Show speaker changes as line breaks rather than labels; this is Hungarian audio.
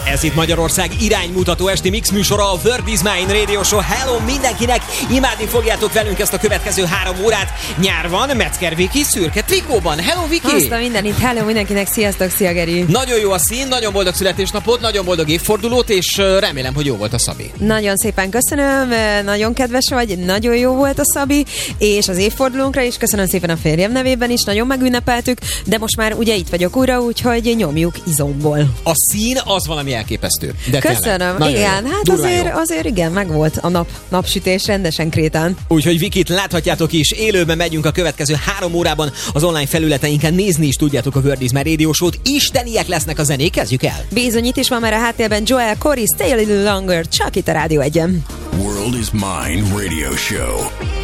Ez itt Magyarország iránymutató esti mix műsora, a World is Mine Radio Show. Hello mindenkinek! Imádni fogjátok velünk ezt a következő 3 órát. Nyár van, Metzger Viki szürke trikóban. Hello Viki!
Azt a mindenit, hello mindenkinek, sziasztok, szia Geri!
Nagyon jó a szín, nagyon boldog születésnapot, nagyon boldog évfordulót, és remélem, hogy jó volt a Szabi.
Nagyon szépen köszönöm, nagyon kedves vagy, nagyon jó volt a Szabi, és az évfordulónkra is köszönöm szépen a férjem nevében is, nagyon megünnepeltük, de most már ugye itt vagyok újra, úgyhogy nyomjuk izomból.
A szín az valami elképesztő. De
köszönöm, igen, jó. Hát azért igen, megvolt a napsütés rendesen Krétán.
Úgyhogy Vikit láthatjátok is, élőben megyünk a következő 3 órában az online felületeinken, nézni is tudjátok a World is Mine Radio Show-t. Isteniek lesznek a zenék, kezdjük el.
Bizony, itt is van már a háttérben Joel Corey, Stay a Little Longer, csak itt a Rádió 1-en.
World is Mine Radio Show.